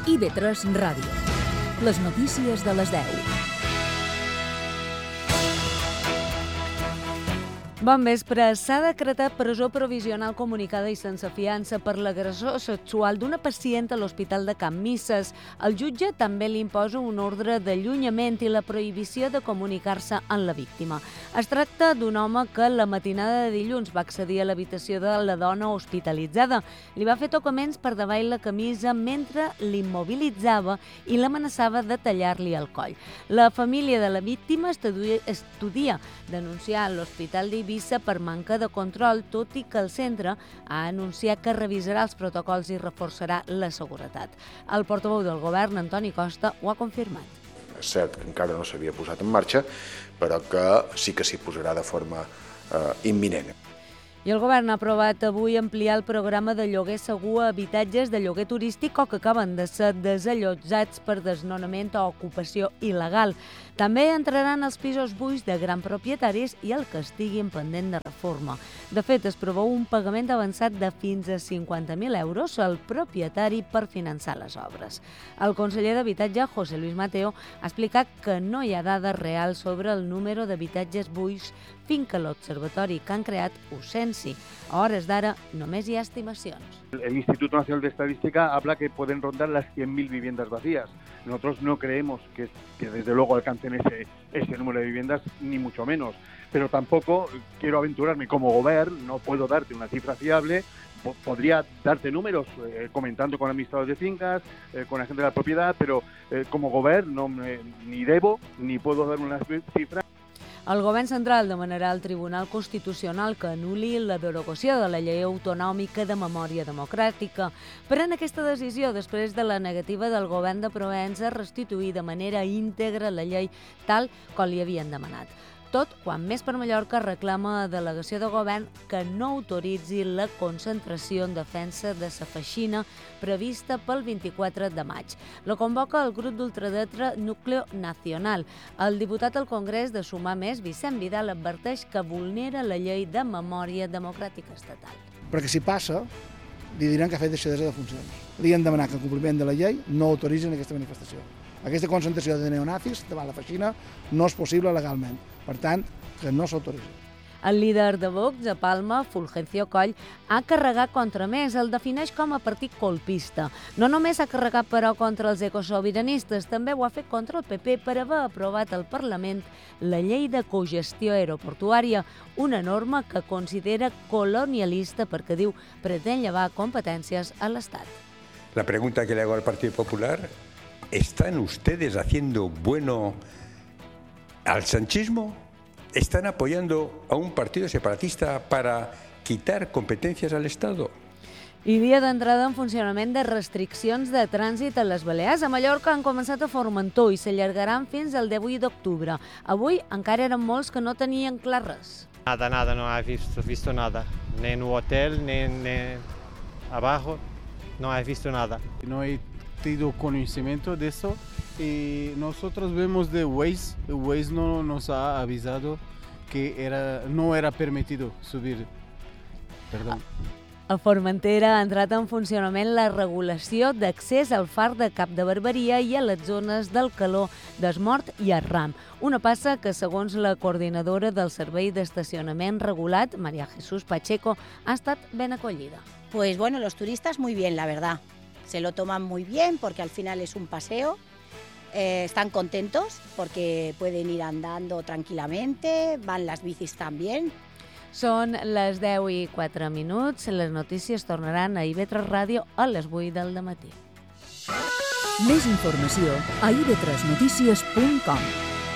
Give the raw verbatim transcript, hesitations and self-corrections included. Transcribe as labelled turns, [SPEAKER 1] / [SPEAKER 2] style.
[SPEAKER 1] I B tres Ràdio. Les notícies de les deu.
[SPEAKER 2] Bon vespre. S'ha decretat presó provisional comunicada i sense fiança per l'agressor sexual d'una pacient a l'Hospital de Can Misses. El jutge també li imposa un ordre d'allunyament i la prohibició de comunicar-se amb la víctima. Es tracta d'un home que la matinada de dilluns va accedir a l'habitació de la dona hospitalitzada. Li va fer tocaments per davall la camisa mentre l'immobilitzava i l'amenaçava de tallar-li el coll. La família de la víctima estudia, estudia denunciar a l'Hospital d'Eivissa per manca de control, tot i que el centre ha anunciat que revisarà els protocols i reforçarà la seguretat. El portaveu del govern, Antoni Costa, ho ha confirmat.
[SPEAKER 3] És cert que encara no s'havia posat en marxa, però que sí que s'hi posarà de forma eh, imminent.
[SPEAKER 2] I el govern ha aprovat avui ampliar el programa de lloguer segur a habitatges de lloguer turístic o que acaben de ser desallotjats per desnonament o ocupació il·legal. També entraran els pisos buits de grans propietaris i el que estiguin pendent de reforma. De fet, es preveu un pagament avançat de fins a cinquanta mil euros al propietari per finançar les obres. El conseller d'Habitatge, José Luis Mateo, ha explicat que no hi ha dades reals sobre el número d'habitatges buits fins que l'observatori que han creat ho censi. A hores d'ara només hi ha estimacions.
[SPEAKER 4] El Instituto Nacional de Estadística habla que pueden rondar las cien mil viviendas vacías. Nosotros no creemos que, que desde luego alcancen ese, ese número de viviendas, ni mucho menos. Pero tampoco quiero aventurarme como gobierno, no puedo darte una cifra fiable. Podría darte números eh, comentando con administradores de fincas, eh, con la gente de la propiedad, pero eh, como gobierno no me, ni debo ni puedo dar una cifra.
[SPEAKER 2] El govern central demanarà al Tribunal Constitucional que anul·li la derogació de la llei autonòmica de memòria democràtica. Pren aquesta decisió després de la negativa del govern de Provença a restituir de manera íntegra la llei tal com li havien demanat. Tot quan Més per Mallorca reclama a delegació de govern que no autoritzi la concentració en defensa de sa feixina prevista pel vint-i-quatre de maig. La convoca el grup d'ultradreta Núcleo Nacional. El diputat al Congrés de Sumar Més, Vicent Vidal, adverteix que vulnera la llei de memòria democràtica estatal.
[SPEAKER 5] Perquè si passa, li diran que ha fet deixadesa de funcions. Li han demanat que en compliment de la llei no autoritzen aquesta manifestació. Aquesta concentració de neonazis davant la feixina no és possible legalment. Per tant, que no s'autoritzi.
[SPEAKER 2] El líder de Vox, a Palma, Fulgencio Coll, ha carregat contra Més. El defineix com a partit colpista. No només ha carregat, però, contra els ecosobiranistes, també ho ha fet contra el P P per haver aprovat al Parlament la llei de cogestió aeroportuària, una norma que considera colonialista perquè, diu, pretén llevar competències a l'Estat.
[SPEAKER 6] La pregunta que le hago al Partido Popular, ¿están ustedes haciendo bueno al sanchismo? ¿Están apoyando a un partido separatista para quitar competencias al Estado?
[SPEAKER 2] I dia d'entrada en funcionament de restriccions de trànsit a les Balears. A Mallorca han començat a Formentor i s'allargaran fins al divuit d'octubre. Avui encara eren molts que no tenien clar res.
[SPEAKER 7] Nada, nada, no he visto, visto nada. Ni en un hotel, ni, ni abajo, no he visto nada.
[SPEAKER 8] No he tenido conocimiento de eso. Y nosotros vemos de Waze, Waze no nos ha avisado que era, no era permitido subir. Perdón.
[SPEAKER 2] A Formentera ha entrat en funcionament la regulació d'accés al far de Cap de Barberia i a les zones del Caló, d'Esmort i Arram. Una passa que, segons la coordinadora del Servei d'Estacionament Regulat, María Jesús Pacheco, ha estat ben acollida.
[SPEAKER 9] Pues bueno, los turistas muy bien, la verdad. Se lo toman muy bien porque al final es un paseo. Eh, están contentos porque pueden ir andando tranquilamente, van las bicis también.
[SPEAKER 2] Són les deu i quatre minuts. Les notícies tornaran a I B tres Ràdio a les vuit del dematí.
[SPEAKER 1] Més informació a i be tres notícies punt com.